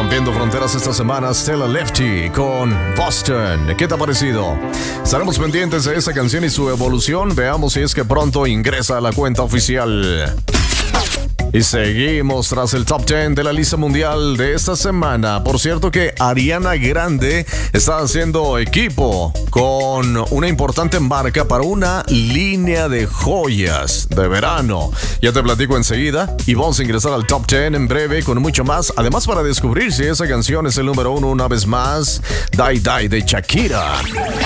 Rompiendo fronteras esta semana, Stella Lefty con Boston. ¿Qué te ha parecido? Estaremos pendientes de esa canción y su evolución. Veamos si es que pronto ingresa a la cuenta oficial. Y seguimos tras el top 10 de la lista mundial de esta semana. Por cierto que Ariana Grande está haciendo equipo con una importante marca para una línea de joyas de verano. Ya te platico enseguida y vamos a ingresar al top 10 en breve con mucho más. Además, para descubrir si esa canción es el número 1 una vez más, Die Die de Shakira.